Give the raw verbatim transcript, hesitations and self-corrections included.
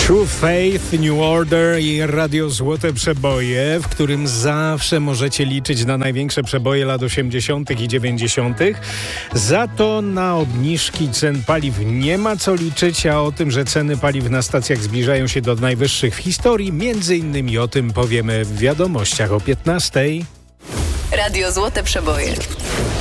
True Faith, New Order i Radio Złote Przeboje, w którym zawsze możecie liczyć na największe przeboje lat osiemdziesiątych i dziewięćdziesiątych. Za to na obniżki cen paliw nie ma co liczyć, a o tym, że ceny paliw na stacjach zbliżają się do najwyższych w historii, między innymi o tym powiemy w wiadomościach o piętnastej. Radio Złote Przeboje.